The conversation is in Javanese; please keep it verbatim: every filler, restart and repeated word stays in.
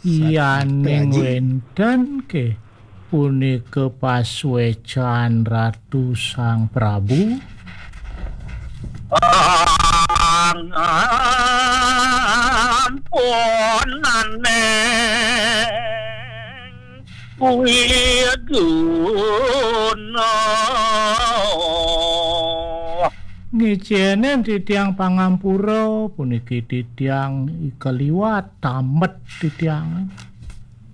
Yaning wenten ke punika pasuecan Ratu Sang Prabu. Ampunaneng widuna ngijenen titiang pangampura puniki titiang ikeliwat tamet titiang